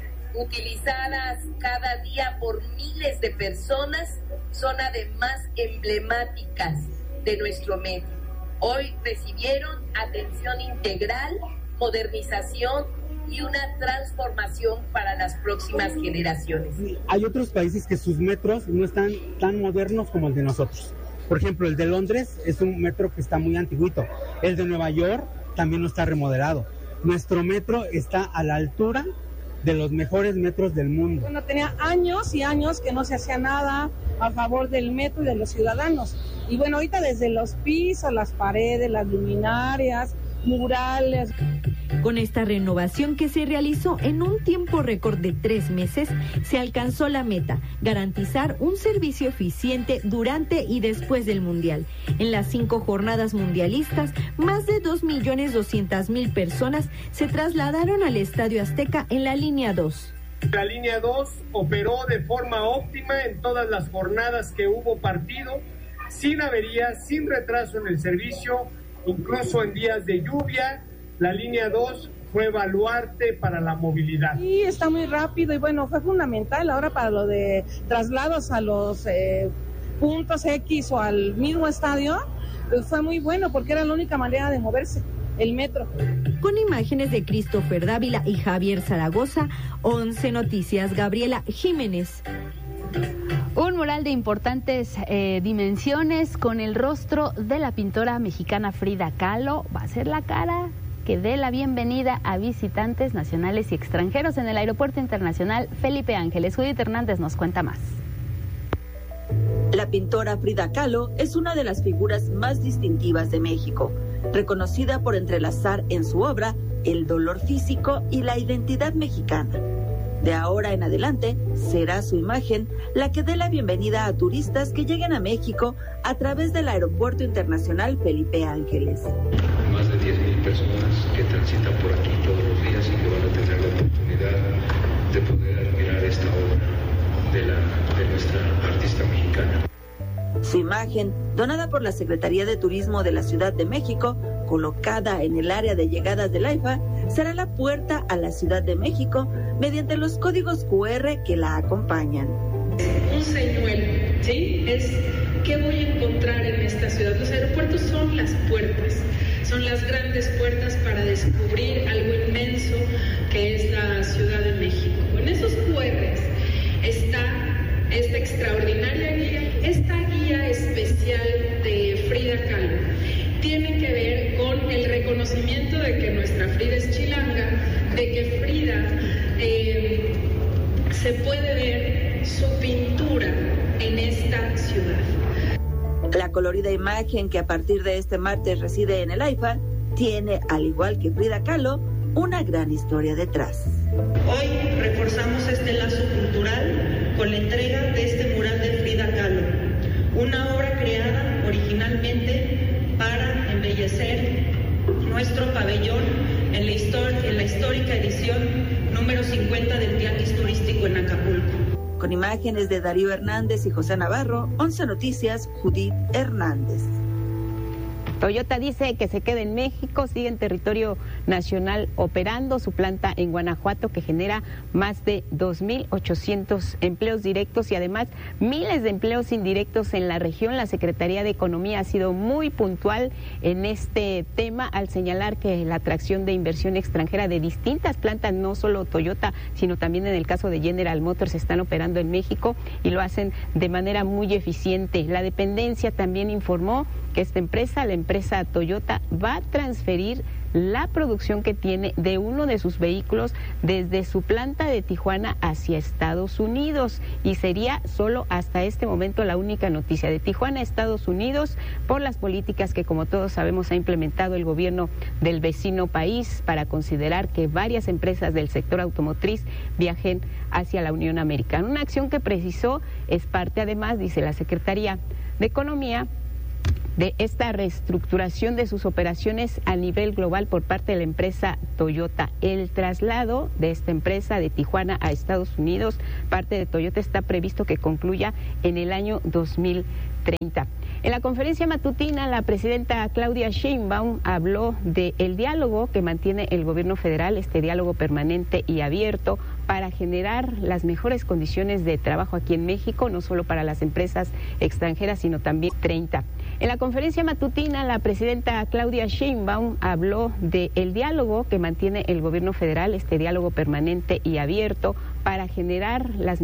utilizadas cada día por miles de personas, son además emblemáticas de nuestro metro. Hoy recibieron atención integral, modernización y una transformación para las próximas generaciones. Hay otros países que sus metros no están tan modernos como el de nosotros. Por ejemplo, el de Londres es un metro que está muy antiguito. El de Nueva York también no está remodelado. Nuestro metro está a la altura de los mejores metros del mundo. Bueno, tenía años y años que no se hacía nada a favor del metro y de los ciudadanos. Y bueno, ahorita desde los pisos, las paredes, las luminarias, murales. Con esta renovación que se realizó en un tiempo récord de 3 meses, se alcanzó la meta, garantizar un servicio eficiente durante y después del Mundial. En las 5 jornadas mundialistas, más de 2,200,000 personas se trasladaron al Estadio Azteca en la línea 2. La línea 2 operó de forma óptima en todas las jornadas que hubo partido, sin averías, sin retraso en el servicio, incluso en días de lluvia. La línea 2 fue baluarte para la movilidad. Sí, está muy rápido y bueno, fue fundamental ahora para lo de traslados a los puntos X o al mismo estadio. Pues fue muy bueno porque era la única manera de moverse, el metro. Con imágenes de Christopher Dávila y Javier Zaragoza, 11 Noticias, Gabriela Jiménez. Un mural de importantes dimensiones con el rostro de la pintora mexicana Frida Kahlo va a ser la cara que dé la bienvenida a visitantes nacionales y extranjeros en el Aeropuerto Internacional Felipe Ángeles. Judith Hernández nos cuenta más. La pintora Frida Kahlo es una de las figuras más distintivas de México, reconocida por entrelazar en su obra el dolor físico y la identidad mexicana. De ahora en adelante, será su imagen la que dé la bienvenida a turistas que lleguen a México a través del Aeropuerto Internacional Felipe Ángeles. Más de 10,000 personas que transitan por aquí todos los días y que van a tener la oportunidad de poder admirar esta obra de nuestra artista mexicana. Su imagen, donada por la Secretaría de Turismo de la Ciudad de México, colocada en el área de llegadas del AIFA, será la puerta a la Ciudad de México mediante los códigos QR que la acompañan. Un señuelo, ¿sí? Es ¿qué voy a encontrar en esta ciudad? Los aeropuertos son las puertas, son las grandes puertas para descubrir algo inmenso que es la Ciudad de México. En esos QRs está esta extraordinaria guía, esta guía especial de Frida Kahlo. Tiene que ver con el reconocimiento de que nuestra Frida es chilanga, de que Frida se puede ver su pintura en esta ciudad. La colorida imagen que a partir de este martes reside en el AIFA tiene, al igual que Frida Kahlo, una gran historia detrás. Hoy reforzamos este lazo cultural con la entrega de este mural de Frida Kahlo, una obra creada originalmente para embellecer nuestro pabellón en la histórica edición número 50 del Tianguis Turístico en Acapulco. Con imágenes de Darío Hernández y José Navarro, 11 Noticias, Judith Hernández. Toyota dice que se queda en México, sigue en territorio nacional operando su planta en Guanajuato, que genera más de 2.800 empleos directos y además miles de empleos indirectos en la región. La Secretaría de Economía ha sido muy puntual en este tema al señalar que la atracción de inversión extranjera de distintas plantas, no solo Toyota, sino también en el caso de General Motors, están operando en México y lo hacen de manera muy eficiente. La dependencia también informó que esta empresa, la empresa Toyota, va a transferir la producción que tiene de uno de sus vehículos desde su planta de Tijuana hacia Estados Unidos, y sería solo hasta este momento la única noticia de Tijuana a Estados Unidos por las políticas que, como todos sabemos, ha implementado el gobierno del vecino país para considerar que varias empresas del sector automotriz viajen hacia la Unión Americana. Una acción que precisó es parte, además, dice la Secretaría de Economía, de esta reestructuración de sus operaciones a nivel global por parte de la empresa Toyota. El traslado de esta empresa de Tijuana a Estados Unidos, parte de Toyota, está previsto que concluya en el año 2030. En la conferencia matutina, la presidenta Claudia Sheinbaum habló del diálogo que mantiene el gobierno federal, este diálogo permanente y abierto para generar las mejores condiciones de trabajo aquí en México, no solo para las empresas extranjeras, sino también 30. En la conferencia matutina, la presidenta Claudia Sheinbaum habló del diálogo que mantiene el gobierno federal, este diálogo permanente y abierto para generar las